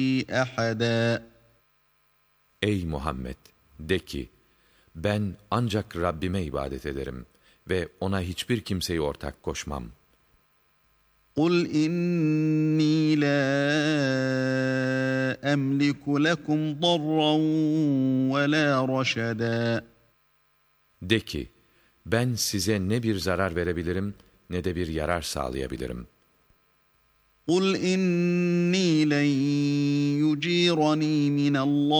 أحدا. Ey Muhammed! De ki, ben ancak Rabbime ibadet ederim ve ona hiçbir kimseyi ortak koşmam. قُلْ إِنِّي لَا أَمْلِكُ لَكُمْ ضَرًّا وَلَا رَشَدًا. De ki, ben size ne bir zarar verebilirim ne de bir yarar sağlayabilirim. قُلْ إِنِّي لَنْ يُجِيرَنِي مِنَ اللّٰهِ